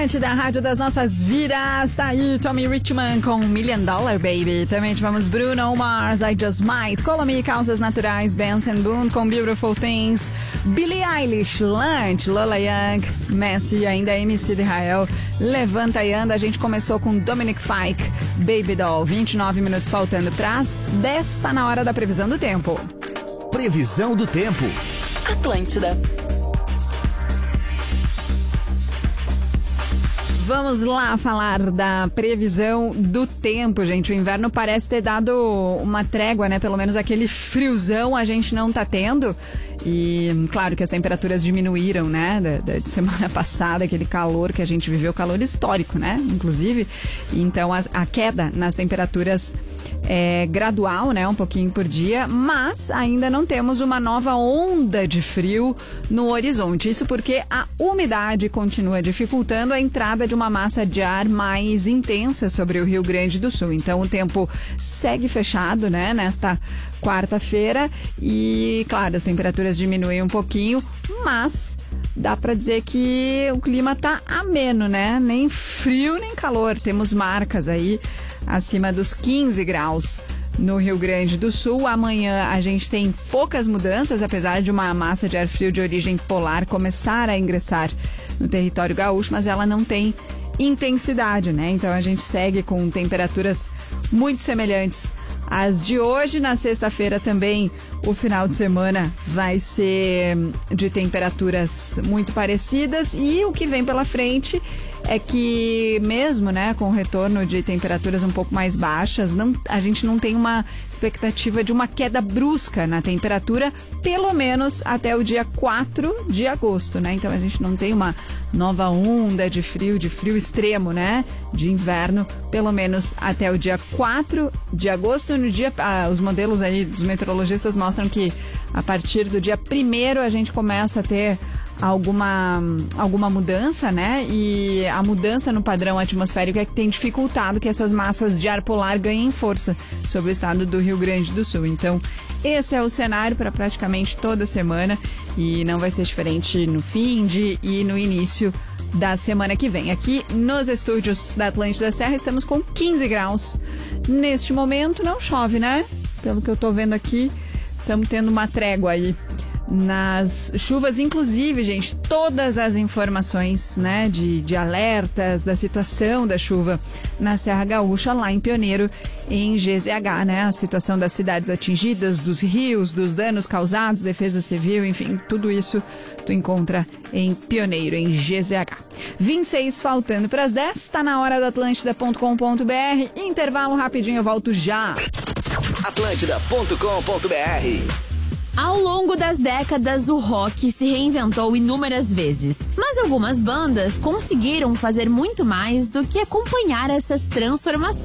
Atlântida, a rádio das nossas vidas. Tá aí Tommy Richman com $1 Million Baby. Também tivemos Bruno Mars, I Just Might, Colomi, Causas Naturais, Benson Boone com Beautiful Things, Billie Eilish, Lunch, Lola Young, Messi e ainda MC de Israel, Levanta e Anda. A gente começou com Dominic Fike, Baby Doll. 29 minutos faltando para as 10, tá na hora da previsão do tempo. Previsão do tempo. Atlântida. Vamos lá falar da previsão do tempo, gente. O inverno parece ter dado uma trégua, né? Pelo menos aquele friozão a gente não tá tendo. E claro que as temperaturas diminuíram, né? Da semana passada, aquele calor que a gente viveu, calor histórico, né? Inclusive. Então a queda nas temperaturas é gradual, né? Um pouquinho por dia, mas ainda não temos uma nova onda de frio no horizonte. Isso porque a umidade continua dificultando a entrada de uma massa de ar mais intensa sobre o Rio Grande do Sul. Então o tempo segue fechado, né? Nesta quarta-feira e, claro, as temperaturas diminuem um pouquinho, mas dá para dizer que o clima tá ameno, né? Nem frio nem calor. Temos marcas aí acima dos 15 graus no Rio Grande do Sul. Amanhã a gente tem poucas mudanças, apesar de uma massa de ar frio de origem polar começar a ingressar no território gaúcho, mas ela não tem intensidade, né? Então a gente segue com temperaturas muito semelhantes às de hoje. Na sexta-feira também o final de semana vai ser de temperaturas muito parecidas e o que vem pela frente é que mesmo, né, com o retorno de temperaturas um pouco mais baixas, a gente não tem uma expectativa de uma queda brusca na temperatura, pelo menos até o dia 4 de agosto, né? Então a gente não tem uma nova onda de frio extremo, né? De inverno, pelo menos até o dia 4 de agosto. No dia, os modelos aí dos meteorologistas mostram que a partir do dia 1º a gente começa a ter alguma mudança, né? E a mudança no padrão atmosférico é que tem dificultado que essas massas de ar polar ganhem força sobre o estado do Rio Grande do Sul. Então, esse é o cenário para praticamente toda semana e não vai ser diferente no fim e no início da semana que vem. Aqui nos estúdios da Atlântida Serra estamos com 15 graus. Neste momento não chove, né? Pelo que eu tô vendo aqui, estamos tendo uma trégua aí nas chuvas, inclusive, gente, todas as informações, né, de alertas, da situação da chuva na Serra Gaúcha, lá em Pioneiro, em GZH, né, a situação das cidades atingidas, dos rios, dos danos causados, defesa civil, enfim, tudo isso tu encontra em Pioneiro, em GZH. 26 faltando para as 10, tá na hora da Atlântida.com.br, intervalo rapidinho, eu volto já. Atlântida.com.br. Ao longo das décadas, o rock se reinventou inúmeras vezes. Mas algumas bandas conseguiram fazer muito mais do que acompanhar essas transformações.